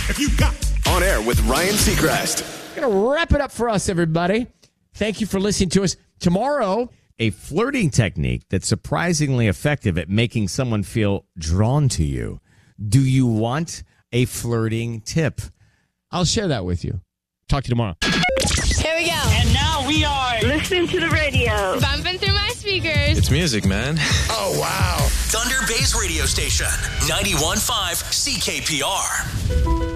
If you got On air with Ryan Seacrest. Going to wrap it up for us, everybody. Thank you for listening to us. Tomorrow, A flirting technique that's surprisingly effective at making someone feel drawn to you. Do you want a flirting tip? I'll share that with you. Talk to you tomorrow. Here we go. And now we are Listening to the radio. Bumping through my speakers. It's music, man. Oh, wow. Thunder Bay's radio station, 91.5 CKPR.